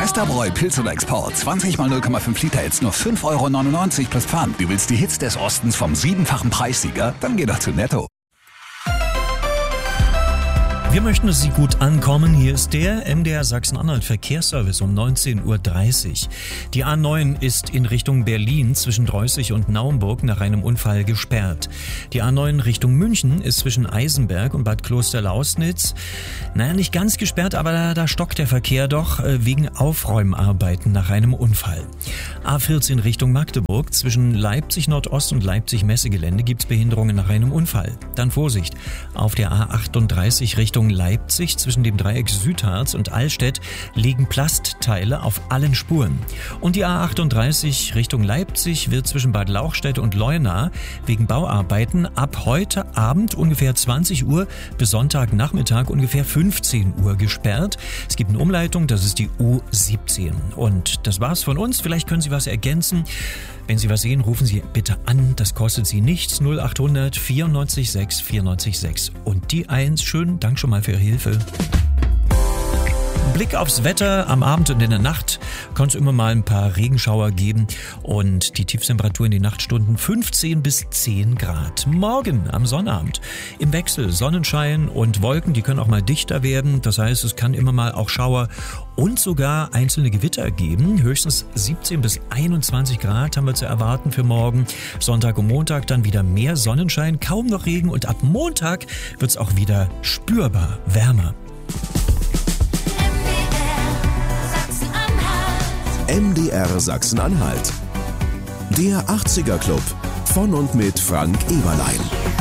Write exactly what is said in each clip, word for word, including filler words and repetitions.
Westerbräu Pilz oder Export. zwanzig mal null Komma fünf Liter, jetzt nur fünf Euro neunundneunzig plus Pfand. Du willst die Hits des Ostens vom siebenfachen Preissieger? Dann geh doch zu Netto. Wir möchten, dass Sie gut ankommen. Hier ist der M D R Sachsen-Anhalt Verkehrsservice um neunzehn Uhr dreißig. Die A neun ist in Richtung Berlin zwischen Dreußig und Naumburg nach einem Unfall gesperrt. Die A neun Richtung München ist zwischen Eisenberg und Bad Klosterlausnitz, naja, nicht ganz gesperrt, aber da, da stockt der Verkehr doch wegen Aufräumarbeiten nach einem Unfall. A vierzehn Richtung Magdeburg zwischen Leipzig Nordost und Leipzig Messegelände gibt's Behinderungen nach einem Unfall. Dann Vorsicht, auf der A achtunddreißig Richtung Leipzig zwischen dem Dreieck Südharz und Allstedt liegen Plastteile auf allen Spuren. Und die A achtunddreißig Richtung Leipzig wird zwischen Bad Lauchstädt und Leuna wegen Bauarbeiten ab heute Abend ungefähr zwanzig Uhr bis Sonntagnachmittag ungefähr fünfzehn Uhr gesperrt. Es gibt eine Umleitung, das ist die U siebzehn. Und das war's von uns. Vielleicht können Sie was ergänzen. Wenn Sie was sehen, rufen Sie bitte an. Das kostet Sie nichts. null achthundert vierundneunzig sechs vierundneunzig sechs. Und die eins. Schönen Dank schon mal für Ihre Hilfe. Blick aufs Wetter. Am Abend und in der Nacht kann es immer mal ein paar Regenschauer geben und die Tiefstemperatur in den Nachtstunden fünfzehn bis zehn Grad. Morgen am Sonnabend im Wechsel Sonnenschein und Wolken, die können auch mal dichter werden. Das heißt, es kann immer mal auch Schauer und sogar einzelne Gewitter geben. Höchstens siebzehn bis einundzwanzig Grad haben wir zu erwarten für morgen. Sonntag und Montag dann wieder mehr Sonnenschein, kaum noch Regen und ab Montag wird es auch wieder spürbar wärmer. M D R Sachsen-Anhalt. Der achtziger Club von und mit Frank Eberlein.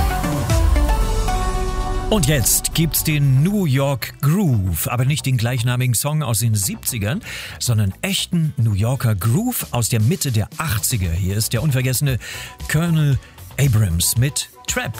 Und jetzt gibt's den New York Groove, aber nicht den gleichnamigen Song aus den siebzigern, sondern echten New Yorker Groove aus der Mitte der achtziger. Hier ist der unvergessene Colonel Abrams mit Trap.